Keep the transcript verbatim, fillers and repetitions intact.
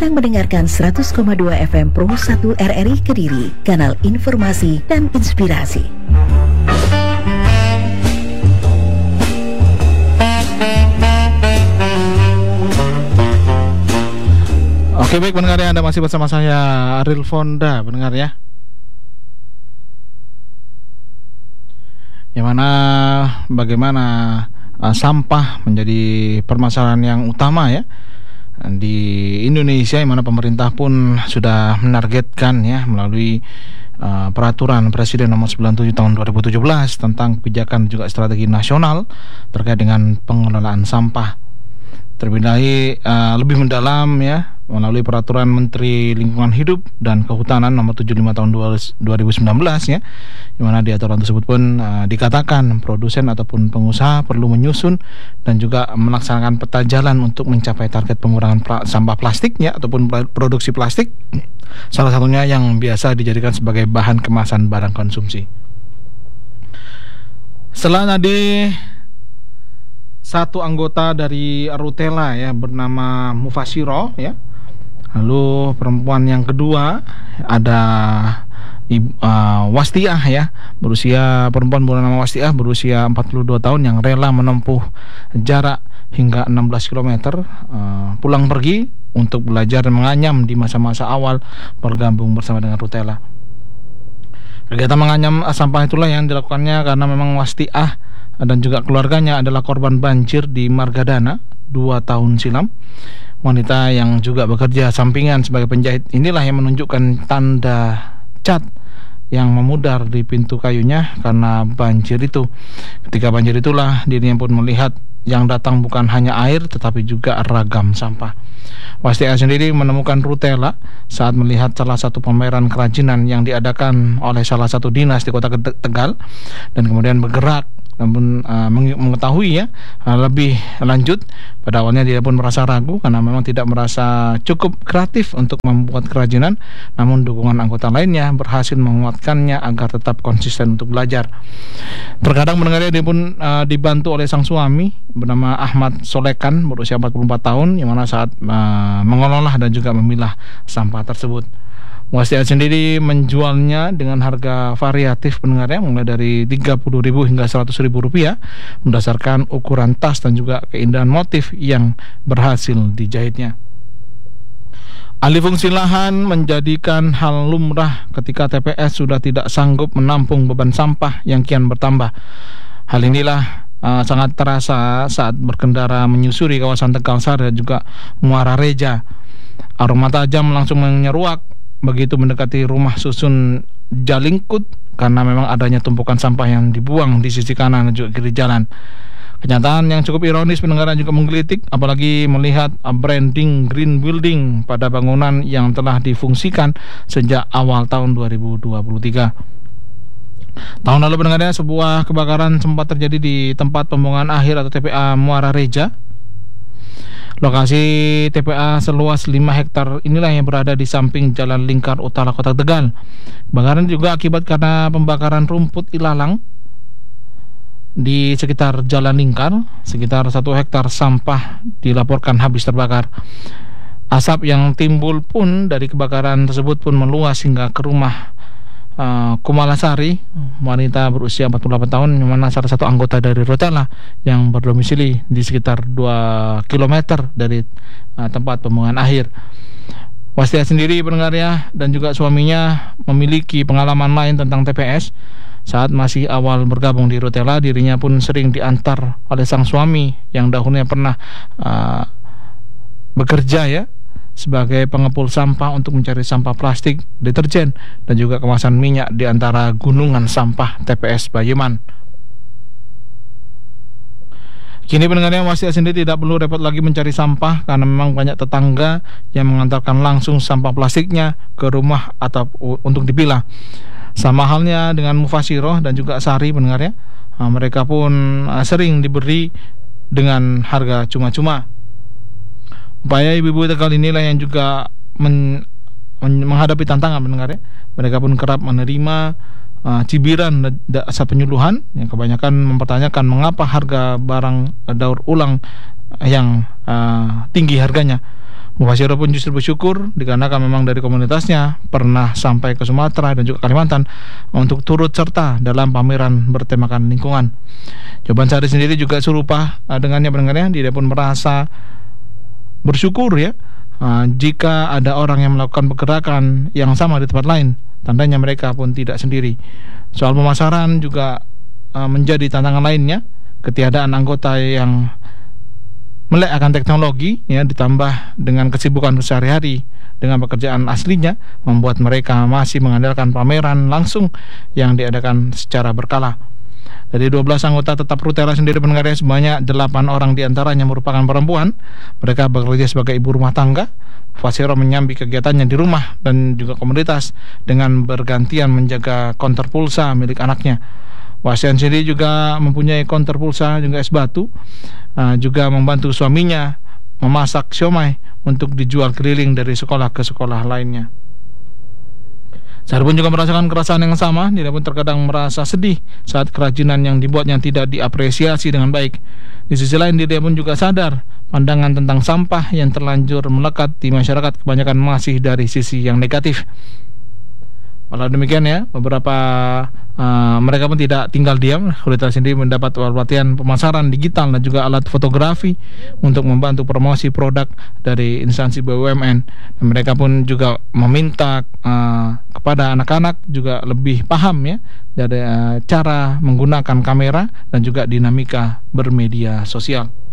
sedang mendengarkan seratus koma dua F M Pro satu R R I Kediri, kanal informasi dan inspirasi. Oke, baik pendengar ya, Anda masih bersama saya Ariel Fonda, pendengar ya. Yang mana bagaimana uh, sampah menjadi permasalahan yang utama ya di Indonesia, yang mana pemerintah pun sudah menargetkan ya melalui uh, peraturan Presiden nomor sembilan puluh tujuh tahun dua ribu tujuh belas tentang kebijakan juga strategi nasional terkait dengan pengelolaan sampah. Terlebih lagi uh, lebih mendalam ya melalui peraturan Menteri Lingkungan Hidup dan Kehutanan nomor tujuh puluh lima tahun dua ribu sembilan belas ya, di mana di aturan tersebut pun uh, dikatakan produsen ataupun pengusaha perlu menyusun dan juga melaksanakan peta jalan untuk mencapai target pengurangan pra- sampah plastik ya ataupun produksi plastik, salah satunya yang biasa dijadikan sebagai bahan kemasan barang konsumsi. Setelah tadi satu anggota dari Rutela ya bernama Mufasiro ya. Lalu perempuan yang kedua ada Ibu, uh, Wastiah ya, berusia perempuan bernama Wastiah berusia empat puluh dua tahun yang rela menempuh jarak hingga enam belas kilometer uh, pulang pergi untuk belajar dan menganyam di masa-masa awal bergabung bersama dengan Rutela. Kegiatan menganyam sampah itulah yang dilakukannya karena memang Wastiah dan juga keluarganya adalah korban banjir di Margadana dua tahun silam. Wanita yang juga bekerja sampingan sebagai penjahit inilah yang menunjukkan tanda cat yang memudar di pintu kayunya karena banjir itu. Ketika banjir itulah dirinya pun melihat yang datang bukan hanya air tetapi juga ragam sampah. Wastiah sendiri menemukan Rutela saat melihat salah satu pameran kerajinan yang diadakan oleh salah satu dinas di kota Tegal dan kemudian bergerak. Namun uh, mengetahui ya uh, lebih lanjut, pada awalnya dia pun merasa ragu karena memang tidak merasa cukup kreatif untuk membuat kerajinan. Namun dukungan anggota lainnya berhasil menguatkannya agar tetap konsisten untuk belajar. Terkadang mendengarnya dia pun uh, dibantu oleh sang suami bernama Ahmad Solekan berusia empat puluh empat tahun, yang mana saat uh, mengolah dan juga memilah sampah tersebut. Wastiah sendiri menjualnya dengan harga variatif pendengarnya, mulai dari tiga puluh ribu hingga seratus ribu rupiah berdasarkan ukuran tas dan juga keindahan motif yang berhasil dijahitnya. Alih fungsi lahan menjadikan hal lumrah ketika T P S sudah tidak sanggup menampung beban sampah yang kian bertambah. Hal inilah uh, sangat terasa saat berkendara menyusuri kawasan Tegal Sari dan juga Muara Reja. Aroma tajam langsung menyeruak begitu mendekati rumah susun Jalingkut karena memang adanya tumpukan sampah yang dibuang di sisi kanan dan juga kiri jalan. Kenyataan yang cukup ironis pendengar juga menggelitik, apalagi melihat branding green building pada bangunan yang telah difungsikan sejak awal tahun dua ribu dua puluh tiga. Tahun lalu pendengarnya sebuah kebakaran sempat terjadi di tempat pembuangan akhir atau T P A Muara Reja. Lokasi T P A seluas lima hektar inilah yang berada di samping Jalan Lingkar Utara Kota Tegal. Kebakaran juga akibat karena pembakaran rumput ilalang di sekitar Jalan Lingkar. Sekitar satu hektar sampah dilaporkan habis terbakar. Asap yang timbul pun dari kebakaran tersebut pun meluas hingga ke rumah Uh, Kumalasari, wanita berusia empat puluh delapan tahun, yang mana salah satu anggota dari Rutela yang berdomisili di sekitar dua kilometer dari uh, tempat pembuangan akhir. Wastiah sendiri pendengarnya dan juga suaminya memiliki pengalaman lain tentang T P S. Saat masih awal bergabung di Rutela, dirinya pun sering diantar oleh sang suami yang dahulunya pernah uh, bekerja ya sebagai pengepul sampah untuk mencari sampah plastik, deterjen, dan juga kemasan minyak di antara gunungan sampah T P S Bayeman. Kini pendengarnya Wastiah sendiri tidak perlu repot lagi mencari sampah karena memang banyak tetangga yang mengantarkan langsung sampah plastiknya ke rumah atau untuk dipilah. Sama halnya dengan Mufasiroh dan juga Sari pendengarnya, nah, mereka pun uh, sering diberi dengan harga cuma-cuma. Upaya ibu-ibu Tegal inilah yang juga men, men, menghadapi tantangan mendengar ya. Mereka pun kerap menerima uh, cibiran dan asal penyuluhan yang kebanyakan mempertanyakan mengapa harga barang uh, daur ulang yang uh, tinggi harganya. Mufasiro pun justru bersyukur dikarenakan memang dari komunitasnya pernah sampai ke Sumatera dan juga Kalimantan untuk turut serta dalam pameran bertemakan lingkungan. Jawaban Sari sendiri juga serupa uh, dengannya pendengarnya. Dia pun merasa bersyukur ya uh, jika ada orang yang melakukan pergerakan yang sama di tempat lain. Tandanya mereka pun tidak sendiri. Soal pemasaran juga uh, menjadi tantangan lainnya. Ketiadaan anggota yang melek akan teknologi ya ditambah dengan kesibukan sehari-hari dengan pekerjaan aslinya membuat mereka masih mengandalkan pameran langsung yang diadakan secara berkala. Dari dua belas anggota tetap Rutela sendiri pendengarnya sebanyak delapan orang diantaranya merupakan perempuan. Mereka bekerja sebagai ibu rumah tangga. Fasiro menyambi kegiatannya di rumah dan juga komunitas dengan bergantian menjaga konter pulsa milik anaknya. Wasian sendiri juga mempunyai konter pulsa juga es batu, uh, juga membantu suaminya memasak siomay untuk dijual keliling dari sekolah ke sekolah lainnya. Saya pun juga merasakan keresahan yang sama. Dia pun terkadang merasa sedih saat kerajinan yang dibuatnya tidak diapresiasi dengan baik. Di sisi lain dia pun juga sadar pandangan tentang sampah yang terlanjur melekat di masyarakat kebanyakan masih dari sisi yang negatif. Walau demikian ya, beberapa uh, mereka pun tidak tinggal diam. Rutela sendiri mendapat pelatihan pemasaran digital dan juga alat fotografi untuk membantu promosi produk dari instansi B U M N. Dan mereka pun juga meminta uh, kepada anak-anak juga lebih paham ya dari uh, cara menggunakan kamera dan juga dinamika bermedia sosial.